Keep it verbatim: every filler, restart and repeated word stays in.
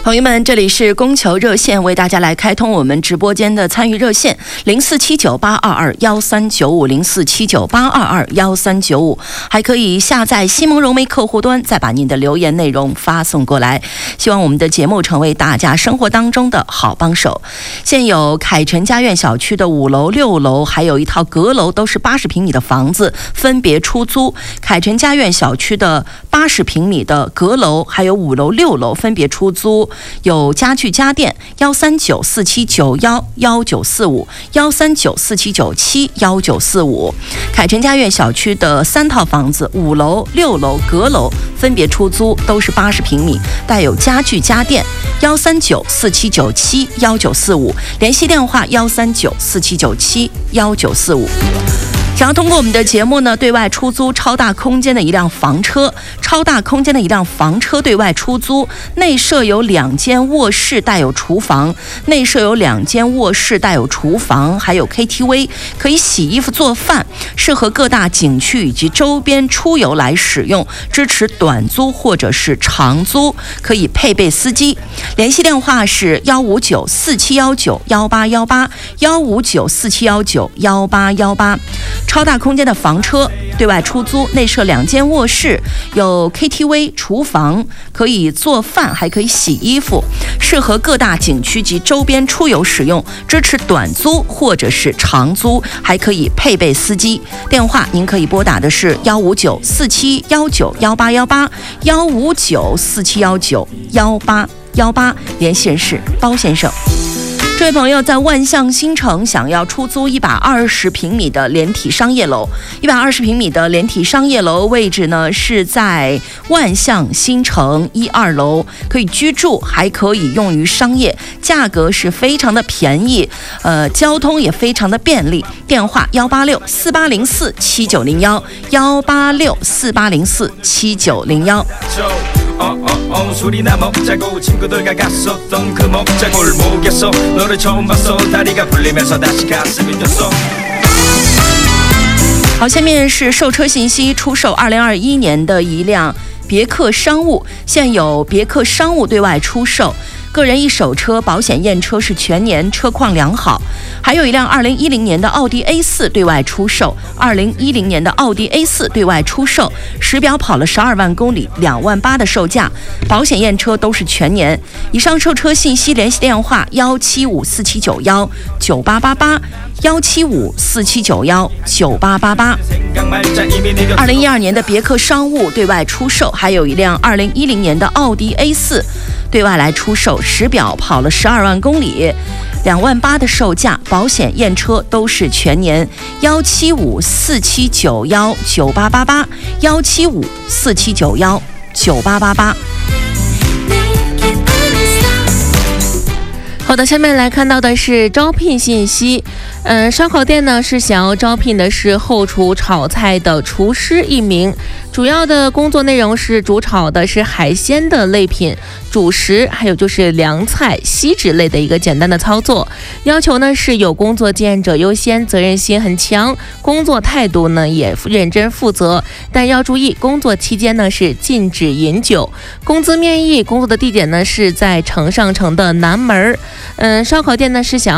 朋友们，这里是供求热线，为大家来开通我们直播间的参与热线零四七九八二二幺三九五零四七九八二二幺三九五，还可以下载西蒙融媒客户端，再把您的留言内容发送过来。希望我们的节目成为大家生活当中的好帮手。现有凯辰家苑小区的五楼、六楼，还有一套阁楼，都是八十平米的房子，分别出租。凯辰家苑小区的八十平米的阁楼，还有五楼、六楼分别出租。有家具家电幺三九四七九幺幺九四五幺三九四七九七幺九四五，凯辰家苑小区的三套房子，五楼、六楼、阁楼分别出租，都是八十平米，带有家具家电幺三九四七九七幺九四五，联系电话幺三九四七九七幺九四五。想要通过我们的节目呢，对外出租超大空间的一辆房车，超大空间的一辆房车对外出租，内设有两间卧室，带有厨房，内设有两间卧室带有厨房，还有 K T V， 可以洗衣服做饭，适合各大景区以及周边出游来使用，支持短租或者是长租，可以配备司机。联系电话是幺五九四七幺九幺八幺八幺五九四七幺九幺八幺八。超大空间的房车对外出租，内设两间卧室，有 K T V、厨房，可以做饭，还可以洗衣服，适合各大景区及周边出游使用，支持短租或者是长租，还可以配备司机。电话您可以拨打的是幺五九四七幺九幺八幺八幺五九四七幺九幺八幺八，联系人是包先生。这位朋友在万象新城想要出租一百二十平米的连体商业楼，一百二十平米的连体商业楼位置呢是在万象新城一二楼，可以居住，还可以用于商业，价格是非常的便宜，呃，交通也非常的便利。电话幺八六四八零四七九零幺幺八六四八零四七九零幺。好，下面是售车信息。出售二零二一年的一辆别克商务，现有别克商务对外出售，个人一手车，保险验车是全年，车况良好。还有一辆二零一零年的奥迪 A 四 对外出售，二零一零年的奥迪 A 四 对外出售，实表跑了十二万公里，两万八的售价，保险验车都是全年。以上售车信息联系电话幺七五四七九幺九八八八幺七五四七九幺九八八八。二零一二年的别克商务对外出售，还有一辆二零一零年的奥迪 A 四 对外来出售，实表跑了十二万公里，两万八的售价，保险验车都是全年。幺七五四七九幺九八八八幺七五四七九幺九八八八。好的，下面来看到的是招聘信息。嗯，烧烤店呢是想要招聘的是后厨炒菜的厨师一名，主要的工作内容是煮炒的是海鲜的类品、主食，还有就是凉菜、锡纸类的一个简单的操作。要求呢是有工作经验者优先，责任心很强，工作态度呢也认真负责，但要注意工作期间呢是禁止饮酒。工资面议，工作的地点呢是在城上城的南门。嗯，烧烤店呢是想要